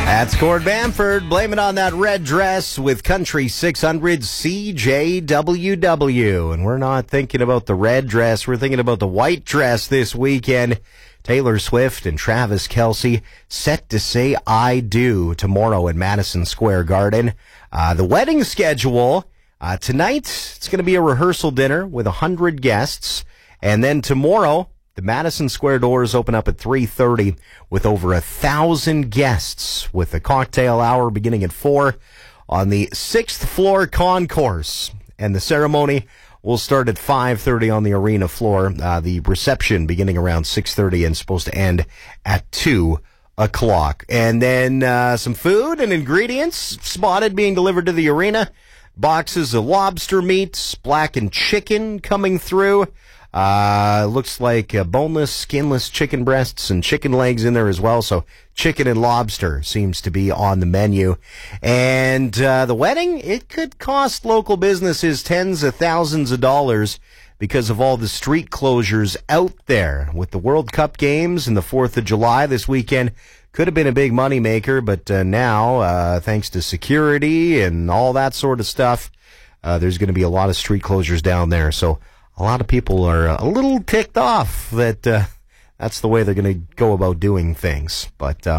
That's Cord Bamford. Blame it on that red dress with Country 600 CJWW. And we're not thinking about the red dress. We're thinking about the white dress this weekend. Taylor Swift and Travis Kelce set to say I do tomorrow at Madison Square Garden. The wedding schedule, tonight, it's going to be a rehearsal dinner with 100 guests. And then tomorrow, the Madison Square doors open up at 3:30 with over 1,000 guests, with a cocktail hour beginning at 4 on the 6th floor concourse. And the ceremony will start at 5:30 on the arena floor. The reception beginning around 6:30 and supposed to end at 2 o'clock. And then some food and ingredients spotted being delivered to the arena. Boxes of lobster meats, blackened chicken coming through. Looks like boneless, skinless chicken breasts and chicken legs in there as well. So chicken and lobster seems to be on the menu. And the wedding, it could cost local businesses tens of thousands of dollars because of all the street closures out there. With the World Cup games and the 4th of July this weekend, could have been a big moneymaker, but now, thanks to security and all that sort of stuff, there's going to be a lot of street closures down there. So a lot of people are a little ticked off that that's the way they're going to go about doing things. But